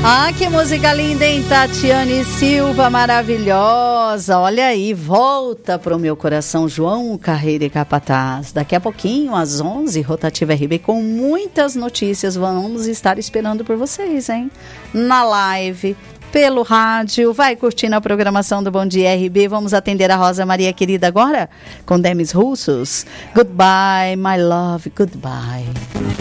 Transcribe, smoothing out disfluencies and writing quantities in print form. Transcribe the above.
Ah, que música linda, hein? Tatiane Silva, maravilhosa. Olha aí, volta pro meu coração, João Carreira e Capataz. Daqui a pouquinho, às 11, Rotativa RB, com muitas notícias. Vamos estar esperando por vocês, hein? Na live, pelo rádio. Vai curtindo a programação do Bom Dia RB. Vamos atender a Rosa Maria querida agora, com Demis Russos. Goodbye, my love, goodbye.